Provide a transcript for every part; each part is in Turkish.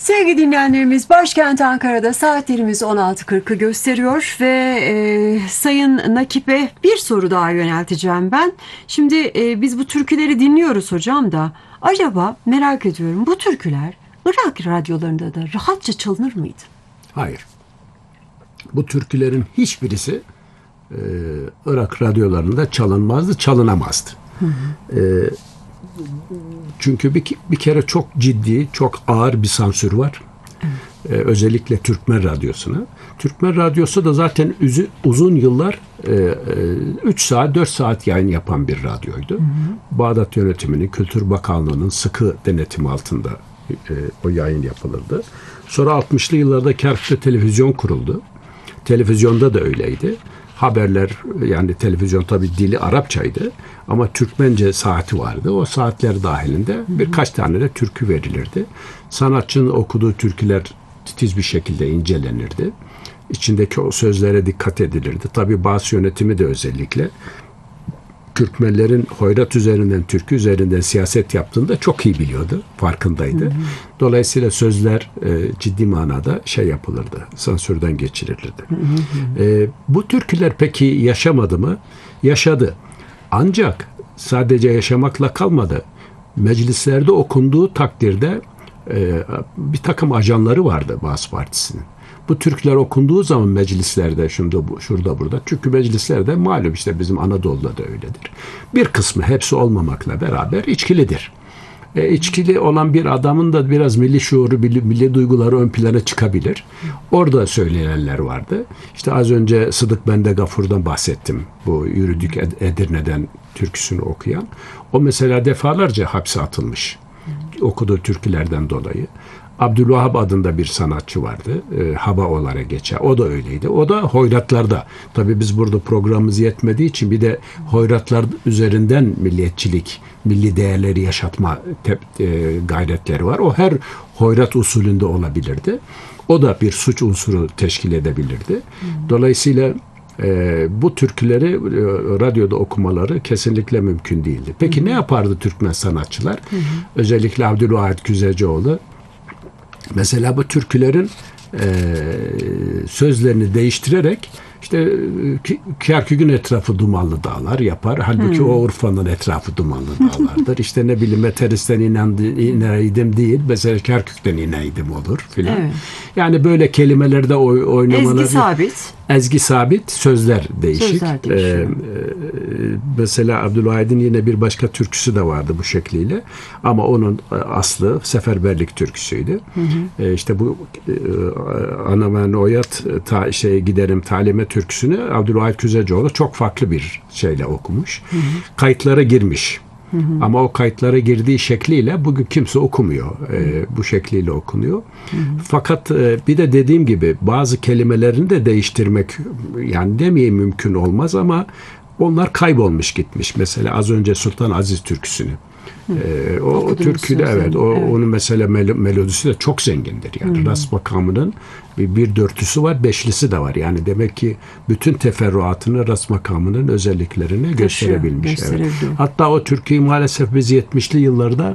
Sevgili dinleyenlerimiz, başkent Ankara'da saatlerimiz 16.40'ı gösteriyor ve Sayın Nakip'e bir soru daha yönelteceğim ben. Şimdi biz bu türküleri dinliyoruz hocam da acaba merak ediyorum, bu türküler Irak radyolarında da rahatça çalınır mıydı? Hayır. Bu türkülerin hiçbirisi Irak radyolarında çalınmazdı, çalınamazdı. Çünkü bir kere çok ciddi, çok ağır bir sansür var. Özellikle Türkmen Radyosu'na. Türkmen Radyosu da zaten uzun yıllar 3 saat, 4 saat yayın yapan bir radyoydu. Bağdat yönetiminin, Kültür Bakanlığı'nın sıkı denetimi altında o yayın yapılırdı. Sonra 60'lı yıllarda Kerkük'te televizyon kuruldu. Televizyonda da öyleydi. Haberler, yani televizyon tabii dili Arapçaydı ama Türkmence saati vardı. O saatler dahilinde birkaç tane de türkü verilirdi. Sanatçının okuduğu türküler titiz bir şekilde incelenirdi. İçindeki o sözlere dikkat edilirdi. Tabii bazı yönetimi de özellikle Türkmenlerin hoyrat üzerinden, türkü üzerinden siyaset yaptığını da çok iyi biliyordu, farkındaydı. Dolayısıyla sözler ciddi manada yapılırdı, sansürden geçirilirdi. Bu türküler peki yaşamadı mı? Yaşadı. Ancak sadece yaşamakla kalmadı. Meclislerde okunduğu takdirde bir takım ajanları vardı Baas Partisi'nin. Bu türküler okunduğu zaman meclislerde, şurada burada, çünkü meclislerde malum işte bizim Anadolu'da da öyledir. Bir kısmı, hepsi olmamakla beraber içkilidir. İçkili olan bir adamın da biraz milli şuuru, milli duyguları ön plana çıkabilir. Orada söylenenler vardı. İşte az önce Sıdık Bende Gafur'dan bahsettim. Bu Yürüdük Edirne'den türküsünü okuyan. O mesela defalarca hapse atılmış. Okuduğu türkülerden dolayı. Abdülvahap adında bir sanatçı vardı. Haba olarak geçer. O da öyleydi. O da hoyratlarda. Tabii biz burada programımız yetmediği için bir de hoyratlar üzerinden milliyetçilik, milli değerleri yaşatma gayretleri var. O her hoyrat usulünde olabilirdi. O da bir suç unsuru teşkil edebilirdi. Dolayısıyla bu türküleri radyoda okumaları kesinlikle mümkün değildi. Peki ne yapardı Türkmen sanatçılar? Özellikle Abdülvahit Güzelcioğlu mesela bu türkülerin sözlerini değiştirerek işte Kerkük'ün etrafı dumanlı dağlar yapar. Halbuki o Urfa'nın etrafı dumanlı dağlardır. İşte ne bileyim Meteris'ten ineydim değil. Mesela Kerkük'ten ineydim olur filan. Evet. Yani böyle kelimelerde oynamaları. Ezgi sabit, sözler değişik. Mesela Abdülvahid'in yine bir başka türküsü de vardı bu şekliyle. Ama onun aslı seferberlik türküsüydü. İşte bu Anamen Oyat giderim talime türküsünü Abdülvahid Güzelcioğlu çok farklı bir şeyle okumuş. Kayıtlara girmiş. Ama o kayıtlara girdiği şekliyle bugün kimse okumuyor. Bu şekliyle okunuyor. Fakat bir de dediğim gibi bazı kelimelerini de değiştirmek, yani demeyeyim mümkün olmaz ama onlar kaybolmuş gitmiş. Mesela az önce Sultan Aziz türküsünü. O türküde evet, onun mesela melodisi de çok zengindir. Yani rast makamının bir dörtlüsü var, beşlisi de var. Yani demek ki bütün teferruatını rast makamının özelliklerini gösterebilmiş. Evet. Hatta o türküyü maalesef biz 70'li yıllarda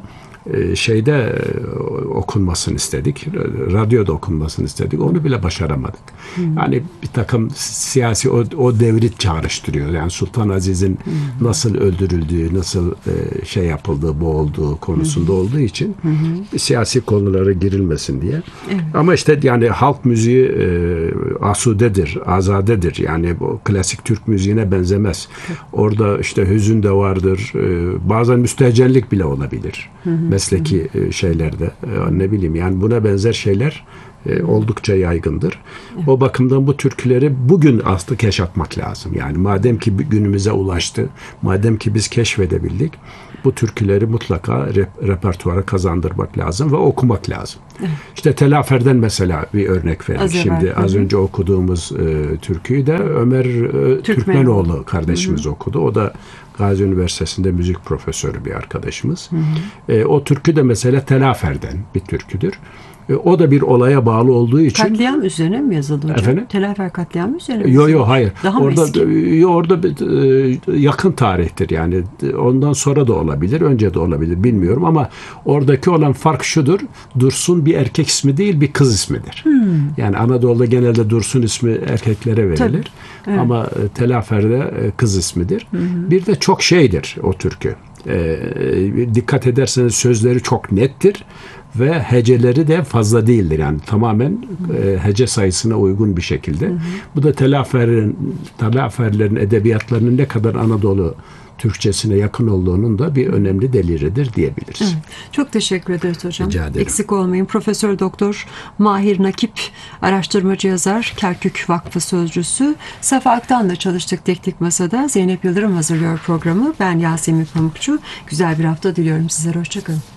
okunmasını istedik. Radyoda okunmasını istedik. Onu bile başaramadık. Yani bir takım siyasi o devri çağrıştırıyor. Yani Sultan Aziz'in nasıl öldürüldüğü, nasıl yapıldığı, boğulduğu konusunda olduğu için siyasi konulara girilmesin diye. Evet. Ama işte yani halk müziği asudedir, azadedir. Yani bu klasik Türk müziğine benzemez. Orada işte hüzün de vardır. Bazen müstehcenlik bile olabilir. Mesleki şeylerde, ne bileyim, yani buna benzer şeyler oldukça yaygındır. Evet. O bakımdan bu türküleri bugün aslında keşfetmek lazım. Yani madem ki günümüze ulaştı, madem ki biz keşfedebildik, bu türküleri mutlaka repertuara kazandırmak lazım ve okumak lazım. Evet. İşte Telafer'den mesela bir örnek verelim. Şimdi az önce okuduğumuz türküyü de Ömer Türkmenoğlu kardeşimiz okudu. O da Gazi Üniversitesi'nde müzik profesörü bir arkadaşımız. O türkü de mesela Telafer'den bir türküdür. O da bir olaya bağlı olduğu için. Katliam üzerine mi yazıldı hocam? Efendim? Telafer katliamı üzerine mi Yok yazıldı? hayır. Daha mı eski? Orada yakın tarihtir yani. Ondan sonra da olabilir, önce de olabilir bilmiyorum ama oradaki olan fark şudur. Dursun bir erkek ismi değil, bir kız ismidir. Yani Anadolu'da genelde Dursun ismi erkeklere verilir. Tabii, evet. Ama Telafer'de kız ismidir. Bir de çok şeydir o türkü. Dikkat ederseniz sözleri çok nettir. Ve heceleri de fazla değildir. Yani tamamen hece sayısına uygun bir şekilde. Bu da Telaferlerin edebiyatlarının ne kadar Anadolu Türkçesine yakın olduğunun da bir önemli delilidir diyebiliriz. Evet. Çok teşekkür ederiz hocam. Rica ederim. Eksik olmayın. Profesör Doktor Mahir Nakip, araştırmacı yazar, Kerkük Vakfı sözcüsü. Safa Aktan'la çalıştık Teknik Masa'da. Zeynep Yıldırım hazırlıyor programı. Ben Yasemin Pamukçu. Güzel bir hafta diliyorum sizlere. Hoşçakalın.